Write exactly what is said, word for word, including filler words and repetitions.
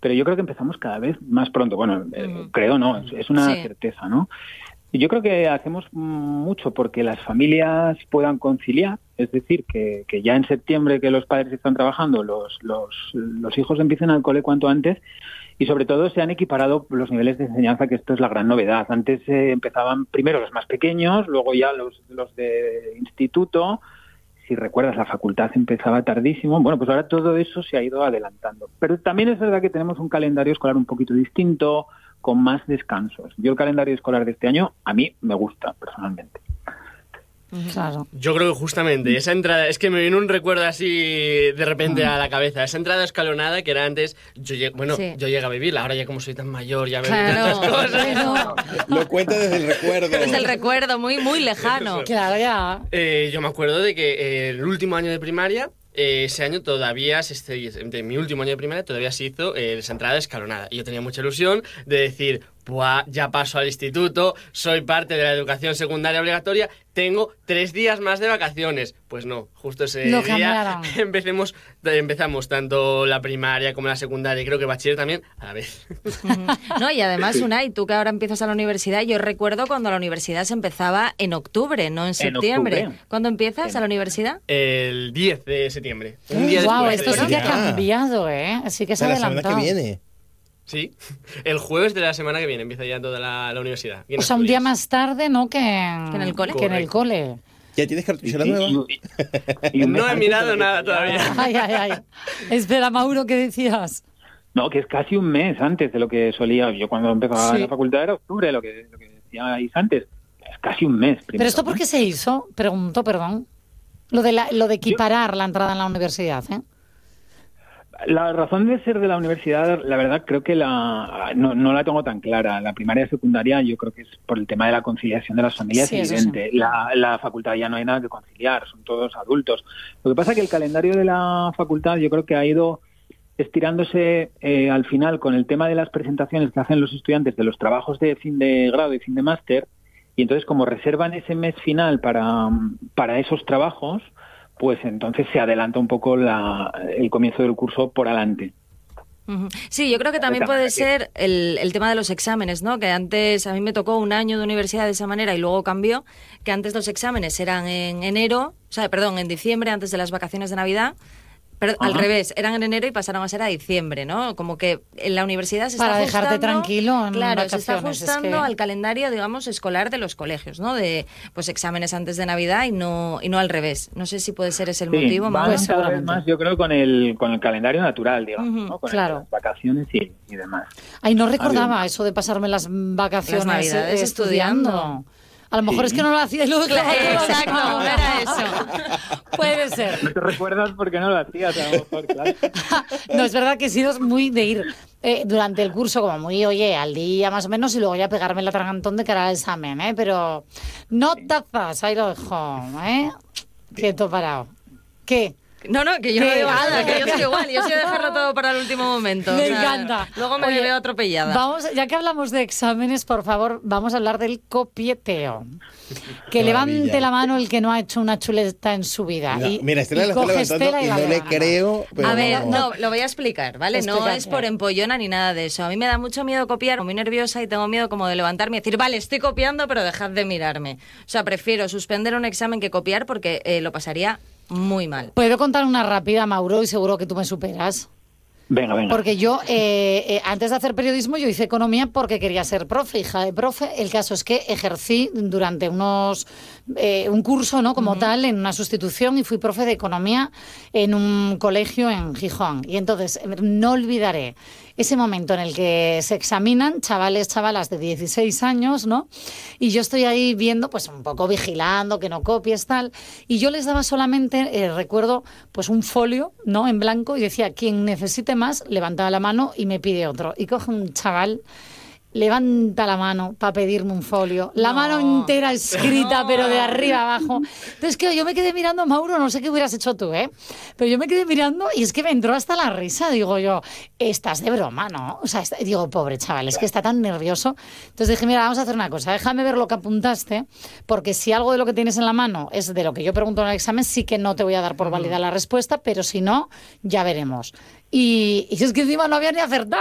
pero yo creo que empezamos cada vez más pronto. Bueno, eh, Mm. creo no, es, es una Sí. certeza, ¿no? Y yo creo que hacemos mucho porque las familias puedan conciliar, es decir, que, que ya en septiembre que los padres están trabajando, los, los, los hijos empiecen al cole cuanto antes y sobre todo se han equiparado los niveles de enseñanza, que esto es la gran novedad. Antes eh, empezaban primero los más pequeños, luego ya los, los de instituto. Si recuerdas, la facultad empezaba tardísimo. Bueno, pues ahora todo eso se ha ido adelantando. Pero también es verdad que tenemos un calendario escolar un poquito distinto, con más descansos. Yo el calendario escolar de este año, a mí me gusta, personalmente. Claro. Yo creo que justamente esa entrada, es que me viene un recuerdo así de repente a la cabeza, esa entrada escalonada que era antes, yo lleg- bueno, Sí. yo llegué a vivirla, ahora ya como soy tan mayor, ya me Claro, bueno, Lo cuenta desde el recuerdo. desde el recuerdo, muy, muy lejano. Claro, ya. Eh, yo me acuerdo de que eh, el último año de primaria, eh, ese año todavía, se, este, de mi último año de primaria, todavía se hizo eh, esa entrada escalonada. Y yo tenía mucha ilusión de decir, Buah, ya paso al instituto, soy parte de la educación secundaria obligatoria, tengo tres días más de vacaciones. Pues no, justo ese Lo día cambiaron. empecemos, empezamos tanto la primaria como la secundaria y creo que el bachiller también a la vez. No, y además, Unai, tú que ahora empiezas a la universidad, yo recuerdo cuando la universidad se empezaba en octubre, no en septiembre. octubre. ¿Cuándo empiezas a la universidad? El diez de septiembre. Un día Wow, después esto de- sí que ha Ya. cambiado, ¿eh? Sí que se ha Para la semana adelantado. que viene. Sí, el jueves de la semana que viene empieza ya toda la, la universidad. aquí en O sea, un día Asturias. más tarde, ¿no? Que, Que en el cole. Que en el cole. ¿Ya tienes cartuchera Y- nueva? y- y un mes No he antes mirado de que nada ya- todavía. Ay, ay, ay. Espera, Mauro, ¿qué decías? No, que es casi un mes antes de lo que solía. Yo cuando empezaba Sí. la facultad era octubre, lo que, lo que decíais antes. Es casi un mes. Primero, ¿Pero esto por ¿no? qué se hizo? Pregunto, perdón. Lo de, la, lo de equiparar la entrada en la universidad, ¿eh? La razón de ser de la universidad, la verdad, creo que la no, no la tengo tan clara. La primaria y secundaria yo creo que es por el tema de la conciliación de las familias, Sí, eso evidente. La, la facultad ya no hay nada que conciliar, son todos adultos. Lo que pasa es que el calendario de la facultad yo creo que ha ido estirándose eh, al final con el tema de las presentaciones que hacen los estudiantes de los trabajos de fin de grado y fin de máster, y entonces como reservan ese mes final para, para esos trabajos, pues entonces se adelanta un poco la, el comienzo del curso por adelante. Ujú. Sí, yo creo que también puede ser el, el tema de los exámenes, ¿no? Que antes a mí me tocó un año de universidad de esa manera y luego cambió, que antes los exámenes eran en enero, o sea, perdón, en diciembre, antes de las vacaciones de Navidad. Pero al Ajá. revés, eran en enero y pasaron a ser a diciembre, ¿no? Como que en la universidad se está Para dejarte ajustando, tranquilo en claro, se está vacaciones, es ajustando que- al calendario, digamos, escolar de los colegios, ¿no? De pues exámenes antes de Navidad y no y no al revés. No sé si puede ser ese el Sí, motivo, van Mauro. Pues cada vez seguramente. más, yo creo, con el con el calendario natural, digamos, Ujú, ¿no? Con el claro. de las vacaciones y, y demás. Ay, no recordaba eso de pasarme las vacaciones Las Navidades eh, estudiando. estudiando. A lo mejor Sí. es que no lo hacía y luego Claro, dejaba todo exacto, pasado. era eso. Puede ser. No te recuerdas porque no lo hacías, a lo mejor, claro. No, es verdad que he sido muy de ir eh, durante el curso como muy, oye, al día más o menos y luego ya pegarme el atragantón de cara al examen, ¿eh? Pero no tazas, ahí lo dejo, ¿eh? Quieto parado. ¿Qué? No, no, que yo no ¿Qué? digo nada, que yo ¿Qué? soy igual, yo soy de dejarlo todo para el último momento. Me o sea, encanta. Luego me Oye, veo atropellada. Vamos, ya que hablamos de exámenes, por favor, vamos a hablar del copieteo. Que Qué levante maravilla. la mano el que no ha hecho una chuleta en su vida. No, Y- mira, Estela y la está coge levantando Estela y la no le levanta. creo. Pero A ver, vamos. no, lo voy a explicar, ¿vale? No Explícate. es por empollona ni nada de eso. A mí me da mucho miedo copiar, muy nerviosa y tengo miedo como de levantarme y decir, vale, estoy copiando, pero dejad de mirarme. O sea, prefiero suspender un examen que copiar porque eh, lo pasaría muy mal. Puedo contar una rápida, Mauro, y seguro que tú me superas. Venga, venga. Porque yo, eh, eh, antes de hacer periodismo, yo hice economía porque quería ser profe, hija de profe. El caso es que ejercí durante unos eh, un curso, ¿no? Como tal, en una sustitución y fui profe de economía en un colegio en Gijón. Y entonces, eh, no olvidaré ese momento en el que se examinan chavales, chavalas de dieciséis años, ¿no? Y yo estoy ahí viendo, pues un poco vigilando, que no copies, tal. Y yo les daba solamente, eh, recuerdo, pues un folio, ¿no? En blanco y decía, quien necesite más, levantaba la mano y me pide otro. Y coge un chaval, levanta la mano para pedirme un folio, la No. mano entera escrita, No. pero de arriba abajo. Entonces, que yo me quedé mirando, Mauro, no sé qué hubieras hecho tú, ¿eh? Pero yo me quedé mirando y es que me entró hasta la risa. Digo yo, estás de broma, ¿no? O sea, está- digo, pobre chaval, es que está tan nervioso. Entonces dije, mira, vamos a hacer una cosa, déjame ver lo que apuntaste, porque si algo de lo que tienes en la mano es de lo que yo pregunto en el examen, sí que no te voy a dar por válida la respuesta, pero si no, ya veremos. Y, y es que encima no había ni acertado.